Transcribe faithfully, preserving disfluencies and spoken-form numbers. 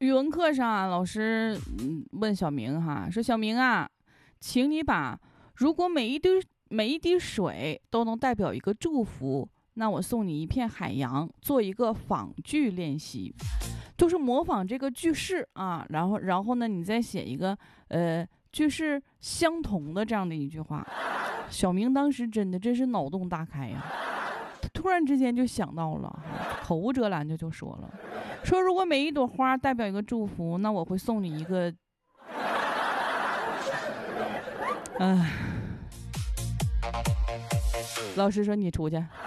语文课上啊，老师嗯问小明哈，说小明啊，请你把如果每一滴每一滴水都能代表一个祝福，那我送你一片海洋，做一个仿句练习，就是模仿这个句式啊，然后然后呢，你再写一个呃句式相同的这样的一句话。小明当时真的真是脑洞大开呀、啊，他突然之间就想到了，口无遮拦的就说了，说如果每一朵花代表一个祝福，那我会送你一个，唉。老师说你出去。